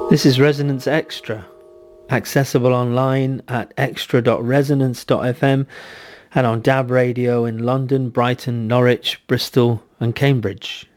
This is Resonance Extra, accessible online at extra.resonance.fm and on DAB Radio in London, Brighton, Norwich, Bristol and Cambridge.